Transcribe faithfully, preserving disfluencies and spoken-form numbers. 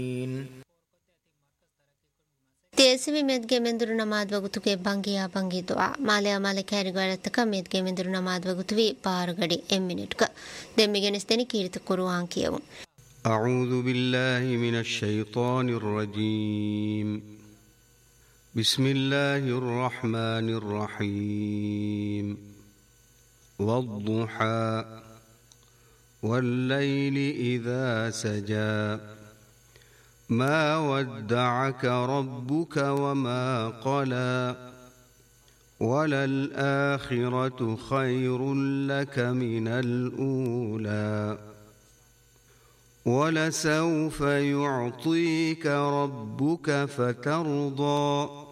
ದೇಸಿವಿ ಮೆದ್ಗೆ ಮೆಂದುರು ನಮಾದ್ ವಗುತುಗೆ ಬಂಗಿಯಾ ಬಂಗಿ ದುಆ ಮಾಲೆ ಮಾಲೆ ಕ್ಯಾರಿಗಾಳತ್ತಕ ಮೆದ್ಗೆ ಮೆಂದುರು ನಮಾದ್ ವಗುತುವಿ ಪಾರುಗಡಿ ಎಂ ಮಿನಿಟ್ಕ ದೆಮ್ಮಿಗೆನಿಸ್ತೆನಿ ಕೀರಿತ ಕುರುಆನ್ ಕಿಯವು أعوذ بالله من الشيطان الرجيم بسم الله الرحمن الرحيم والضحى والليل إذا سجى ما ودعك ربك وما قلى وللآخرة خير لك من الأولى ولسوف يعطيك ربك فترضى